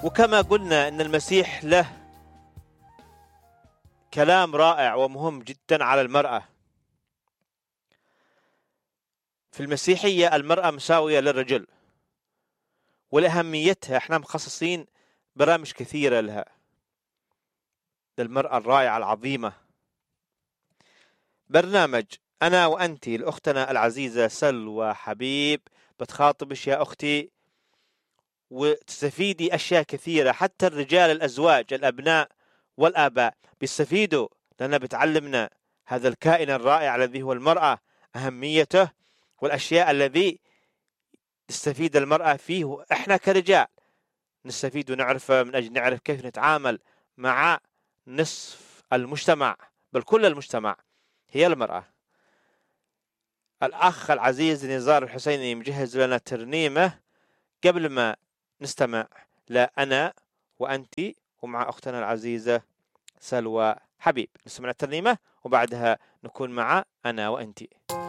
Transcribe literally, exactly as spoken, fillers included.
وكما قلنا أن المسيح له كلام رائع ومهم جدا على المرأة. في المسيحية المرأة مساوية للرجل، ولأهميتها احنا مخصصين برامج كثيرة لها، للمرأة الرائعة العظيمة. برنامج أنا وأنتي لأختنا العزيزة سلوى حبيب بتخاطبش يا أختي وتستفيدي أشياء كثيرة. حتى الرجال الأزواج الأبناء والآباء بيستفيدوا، لأنها بتعلمنا هذا الكائن الرائع الذي هو المرأة، أهميته والأشياء الذي تستفيد المرأة فيه، وإحنا كرجال نستفيد ونعرف من أجل نعرف كيف نتعامل مع نصف المجتمع، بل كل المجتمع هي المرأة. الأخ العزيز نزار الحسيني مجهز لنا ترنيمة قبل ما نستمع لا أنا وأنتي ومع أختنا العزيزة سلوى حبيب. نسمع الترنيمة وبعدها نكون مع أنا وأنتي.